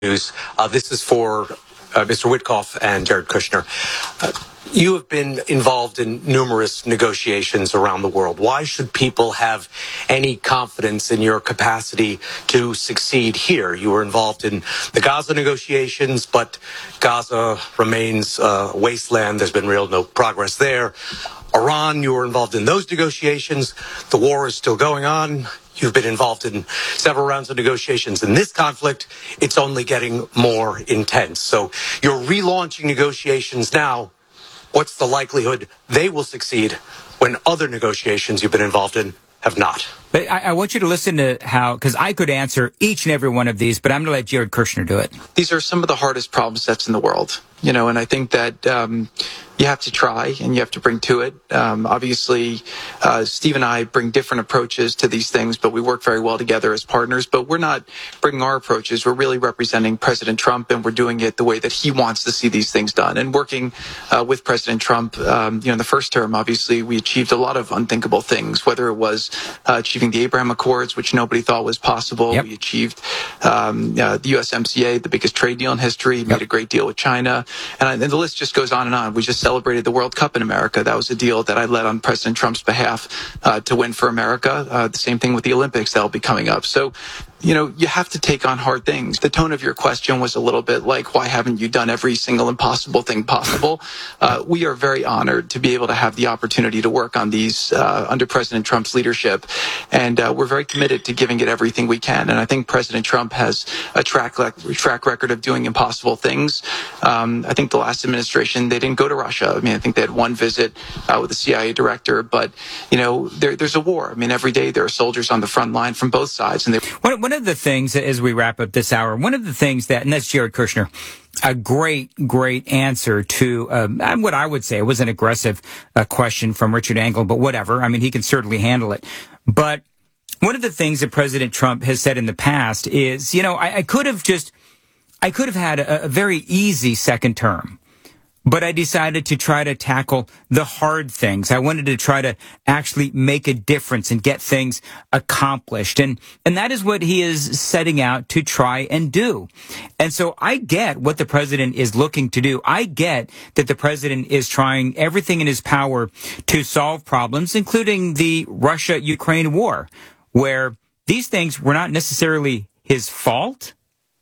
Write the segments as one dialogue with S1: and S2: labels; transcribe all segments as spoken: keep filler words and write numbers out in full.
S1: News. Uh, this is for uh, Mister Witkoff and Jared Kushner. Uh, you have been involved in numerous negotiations around the world. Why should people have any confidence in your capacity to succeed here? You were involved in the Gaza negotiations, but Gaza remains a wasteland. There's been real no progress there. Iran, you were involved in those negotiations. The war is still going on. You've been involved in several rounds of negotiations. In this conflict, it's only getting more intense. So you're relaunching negotiations now. What's the likelihood they will succeed when other negotiations you've been involved in have not?
S2: But I, I want you to listen to how, because I could answer each and every one of these, but I'm going to let Jared Kushner do it.
S3: These are some of the hardest problem sets in the world, you know, and I think that um, you have to try and you have to bring to it. Um, obviously, uh, Steve and I bring different approaches to these things, but we work very well together as partners. But we're not bringing our approaches. We're really representing President Trump, and we're doing it the way that he wants to see these things done. And working uh, with President Trump, um, you know, in the first term, obviously, we achieved a lot of unthinkable things, whether it was uh, achieving the Abraham Accords, which nobody thought was possible. Yep. We achieved um, uh, the U S M C A, the biggest trade deal in history, yep. made a great deal with China. And, and the list just goes on and on. We just celebrated the World Cup in America. That was a deal that I led on President Trump's behalf uh, to win for America. Uh, the same thing with the Olympics that'll be coming up. So, you know, you have to take on hard things. The tone of your question was a little bit like, why haven't you done every single impossible thing possible? Uh, we are very honored to be able to have the opportunity to work on these uh, under President Trump's leadership. And uh, we're very committed to giving it everything we can. And I think President Trump has a track, le- track record of doing impossible things. Um, I think the last administration, they didn't go to Russia. I mean, I think they had one visit uh, with the C I A director. But, you know, there, there's a war. I mean, every day there are soldiers on the front line from both sides. And they
S2: One, one of the things, as we wrap up this hour, one of the things that, and that's Jared Kushner, a great, great answer to um, what I would say was an aggressive uh, question from Richard Engel, but whatever. I mean, he can certainly handle it. But one of the things that President Trump has said in the past is, you know, I, I could have just, I could have had a, a very easy second term. But I decided to try to tackle the hard things. I wanted to try to actually make a difference and get things accomplished. And, and that is what he is setting out to try and do. And so I get what the president is looking to do. I get that the president is trying everything in his power to solve problems, including the Russia-Ukraine war, where these things were not necessarily his fault,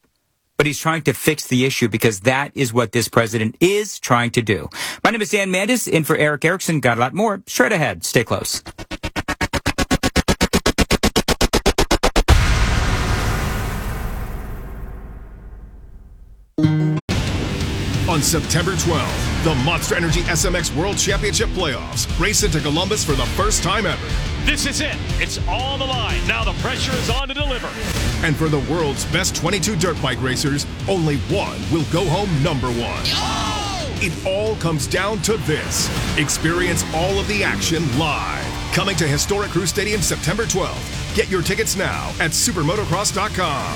S2: but he's trying to fix the issue because that is what this president is trying to do. My name is Dan Mandis, in for Eric Erickson. Got a lot more straight ahead. Stay close.
S4: On September twelfth, the Monster Energy S M X World Championship Playoffs race into Columbus for the first time ever.
S5: This is it. It's on the line. Now the pressure is on to deliver.
S4: And for the world's best twenty-two dirt bike racers, only one will go home number one. Oh! It all comes down to this. Experience all of the action live. Coming to Historic Crew Stadium September twelfth. Get your tickets now at supermotocross dot com.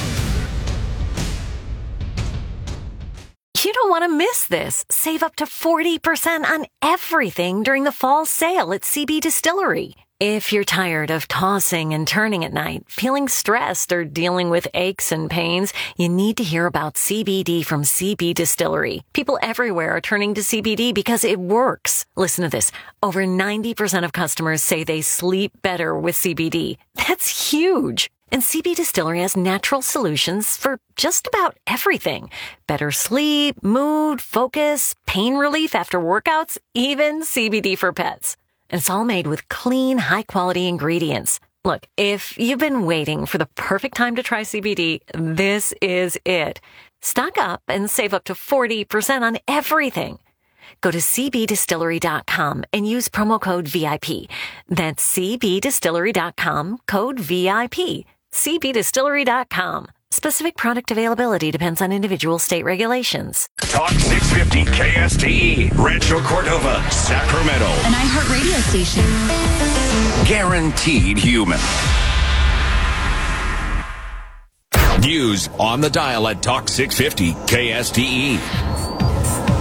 S6: You don't want to miss this. Save up to forty percent on everything during the fall sale at C B Distillery. If you're tired of tossing and turning at night, feeling stressed, or dealing with aches and pains, you need to hear about C B D from C B Distillery. People everywhere are turning to C B D because it works. Listen to this. Over ninety percent of customers say they sleep better with C B D. That's huge. And C B Distillery has natural solutions for just about everything. Better sleep, mood, focus, pain relief after workouts, even C B D for pets. And it's all made with clean, high-quality ingredients. Look, if you've been waiting for the perfect time to try C B D, this is it. Stock up and save up to forty percent on everything. Go to c b distillery dot com and use promo code V I P. That's c b distillery dot com, code V I P. c b distillery dot com. Specific product availability depends on individual state regulations.
S5: Talk six fifty K S T E, Rancho Cordova, Sacramento.
S7: An iHeart radio station.
S5: Guaranteed human. News on the dial at Talk six fifty K S T E.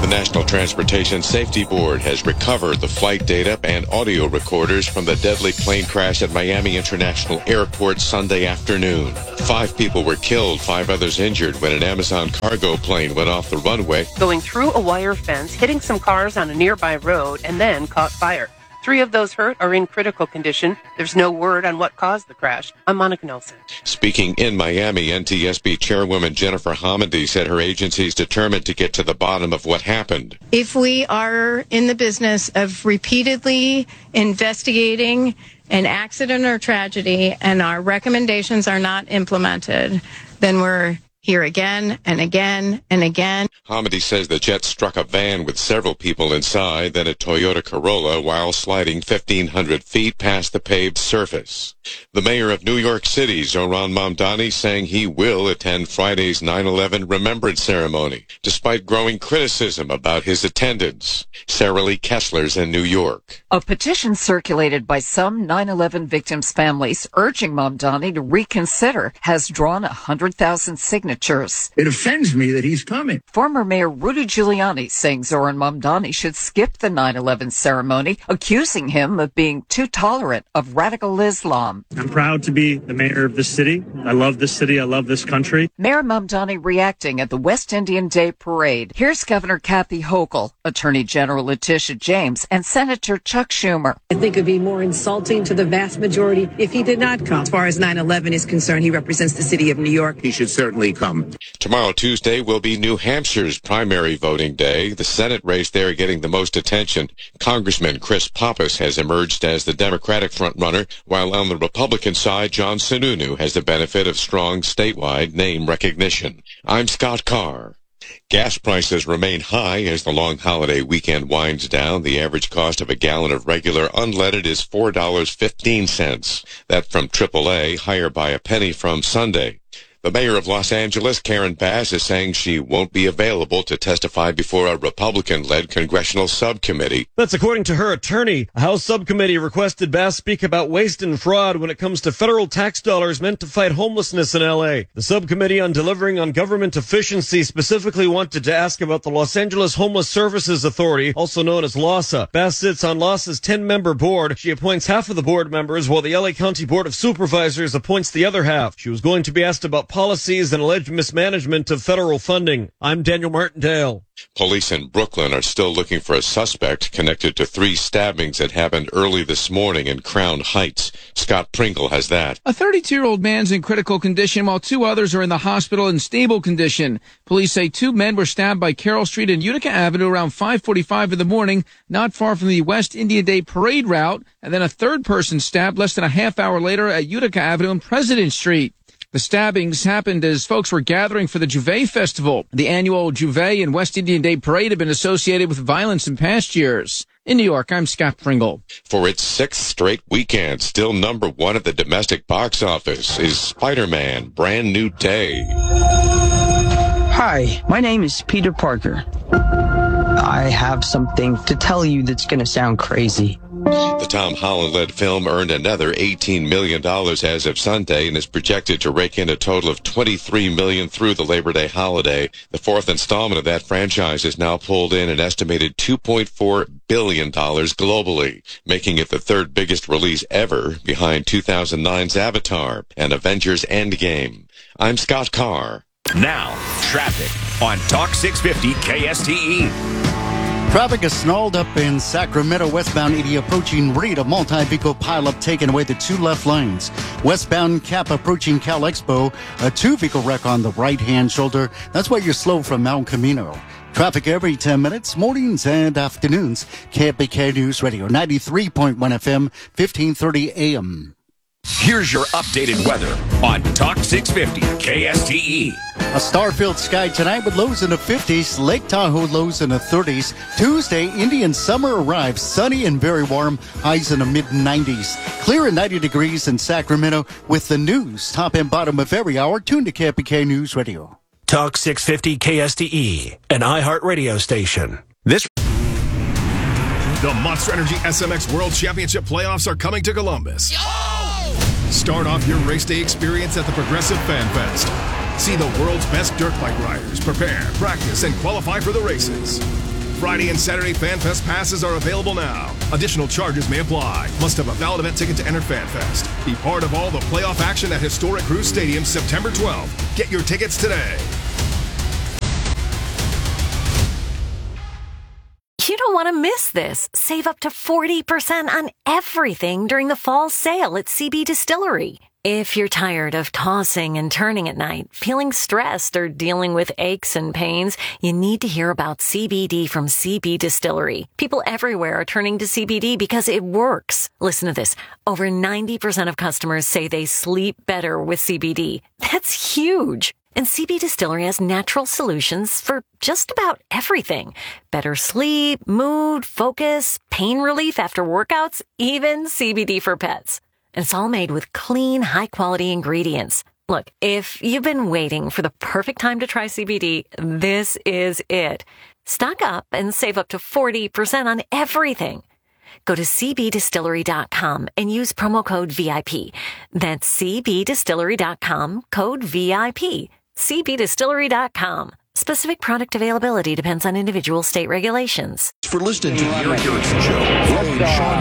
S7: The National Transportation Safety Board has recovered the flight data and audio recorders from the deadly plane crash at Miami International Airport Sunday afternoon. Five people were killed, five others injured when an Amazon cargo plane went off the runway,
S8: going through a wire fence, hitting some cars on a nearby road, and then caught fire. Three of those hurt are in critical condition. There's no word on what caused the crash. I'm Monica Nelson.
S7: Speaking in Miami, N T S B Chairwoman Jennifer Hamady said her agency is determined to get to the bottom of what happened.
S9: If we are in the business of repeatedly investigating an accident or tragedy and our recommendations are not implemented, then we're here again and again and again.
S7: Hamady says the jet struck a van with several people inside, then a Toyota Corolla, while sliding fifteen hundred feet past the paved surface. The mayor of New York City, Zohran Mamdani, saying he will attend Friday's nine eleven remembrance ceremony, despite growing criticism about his attendance. Sarah Lee Kessler's in New York.
S10: A petition circulated by some nine eleven victims' families urging Mamdani to reconsider has drawn one hundred thousand signatures.
S11: It offends me that he's coming.
S10: Former Mayor Rudy Giuliani saying Zohran Mamdani should skip the nine eleven ceremony, accusing him of being too tolerant of radical Islam.
S12: I'm proud to be the mayor of this city. I love this city. I love this country.
S10: Mayor Mamdani reacting at the West Indian Day Parade. Here's Governor Kathy Hochul, Attorney General Letitia James, and Senator Chuck Schumer.
S13: I think it would be more insulting to the vast majority if he did not come. As far as nine eleven is concerned, he represents the city of New York.
S11: He should certainly come.
S7: Tomorrow, Tuesday, will be New Hampshire's primary voting day. The Senate race there getting the most attention. Congressman Chris Pappas has emerged as the Democratic frontrunner, while on the Republican side, John Sununu has the benefit of strong statewide name recognition. I'm Scott Carr. Gas prices remain high as the long holiday weekend winds down. The average cost of a gallon of regular unleaded is four dollars and fifteen cents. That from triple A, higher by a penny from Sunday. The mayor of Los Angeles, Karen Bass, is saying she won't be available to testify before a Republican-led congressional subcommittee.
S14: That's according to her attorney. A House subcommittee requested Bass speak about waste and fraud when it comes to federal tax dollars meant to fight homelessness in L A. The subcommittee on delivering on government efficiency specifically wanted to ask about the Los Angeles Homeless Services Authority, also known as LAHSA. Bass sits on LAHSA's ten-member board. She appoints half of the board members, while the L A County Board of Supervisors appoints the other half. She was going to be asked about policies and alleged mismanagement of federal funding. I'm Daniel Martindale.
S7: Police in Brooklyn are still looking for a suspect connected to three stabbings that happened early this morning in Crown Heights. Scott Pringle has that.
S15: A thirty-two-year-old man's in critical condition while two others are in the hospital in stable condition. Police say two men were stabbed by Carroll Street and Utica Avenue around five forty-five in the morning, not far from the West Indian Day Parade route, and then a third person stabbed less than a half hour later at Utica Avenue and President Street. The stabbings happened as folks were gathering for the Juve Festival. The annual Juve and West Indian Day Parade have been associated with violence in past years. In New York, I'm Scott Pringle.
S7: For its sixth straight weekend, still number one at the domestic box office is Spider-Man: Brand New Day.
S16: Hi, my name is Peter Parker. I have something to tell you that's going to sound crazy.
S7: The Tom Holland-led film earned another eighteen million dollars as of Sunday and is projected to rake in a total of twenty-three million dollars through the Labor Day holiday. The fourth installment of that franchise has now pulled in an estimated two point four billion dollars globally, making it the third biggest release ever, behind two thousand nine's Avatar and Avengers Endgame. I'm Scott Carr.
S5: Now, traffic on Talk six fifty K S T E.
S17: Traffic is snarled up in Sacramento, westbound eighty approaching Reed. A multi-vehicle pileup taking away the two left lanes. Westbound Cap approaching Cal Expo, a two-vehicle wreck on the right-hand shoulder. That's why you're slow from Mount Camino. Traffic every ten minutes, mornings and afternoons. K B K News Radio, ninety-three point one F M, fifteen thirty A M.
S5: Here's your updated weather on Talk six fifty K S T E.
S17: A star-filled sky tonight with lows in the fifties, Lake Tahoe lows in the thirties. Tuesday, Indian summer arrives, sunny and very warm, highs in the mid-nineties. Clear and ninety degrees in Sacramento with the news, top and bottom of every hour. Tune to K P K News Radio.
S18: Talk six fifty K S T E, an iHeart radio station. This
S4: The Monster Energy S M X World Championship playoffs are coming to Columbus. Start off your race day experience at the Progressive Fan Fest. See the world's best dirt bike riders prepare, practice, and qualify for the races. Friday and Saturday FanFest passes are available now. Additional charges may apply. Must have a valid event ticket to enter FanFest. Be part of all the playoff action at historic Cruz Stadium September twelfth. Get your tickets today.
S6: You don't want to miss this. Save up to forty percent on everything during the fall sale at C B Distillery. If you're tired of tossing and turning at night, feeling stressed, or dealing with aches and pains, you need to hear about C B D from C B Distillery. People everywhere are turning to C B D because it works. Listen to this. Over ninety percent of customers say they sleep better with C B D. That's huge. And C B Distillery has natural solutions for just about everything. Better sleep, mood, focus, pain relief after workouts, even C B D for pets. And it's all made with clean, high-quality ingredients. Look, if you've been waiting for the perfect time to try C B D, this is it. Stock up and save up to forty percent on everything. Go to c b distillery dot com and use promo code V I P. That's c b distillery dot com, code V I P. c b distillery dot com. Specific product availability depends on individual state regulations.
S5: For listening to the Eric Erickson Show, following Sean